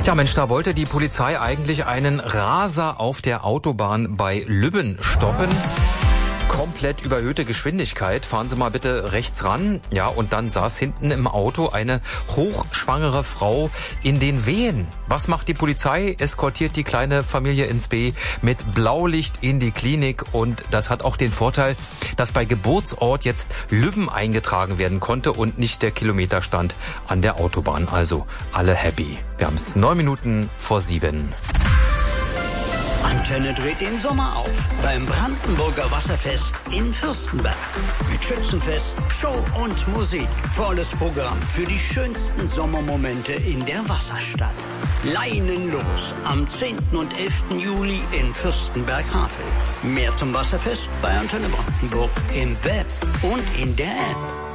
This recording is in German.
Tja Mensch, da wollte die Polizei eigentlich einen Raser auf der Autobahn bei Lübben stoppen. Komplett überhöhte Geschwindigkeit. Fahren Sie mal bitte rechts ran. Ja, und dann saß hinten im Auto eine hochschwangere Frau in den Wehen. Was macht die Polizei? Eskortiert die kleine Familie ins B mit Blaulicht in die Klinik. Und das hat auch den Vorteil, dass bei Geburtsort jetzt Lübben eingetragen werden konnte und nicht der Kilometerstand an der Autobahn. Also alle happy. Wir haben es 9:07. Antenne dreht den Sommer auf beim Brandenburger Wasserfest in Fürstenberg. Mit Schützenfest, Show und Musik. Volles Programm für die schönsten Sommermomente in der Wasserstadt. Leinen los am 10. und 11. Juli in Fürstenberg-Havel. Mehr zum Wasserfest bei Antenne Brandenburg im Web und in der App.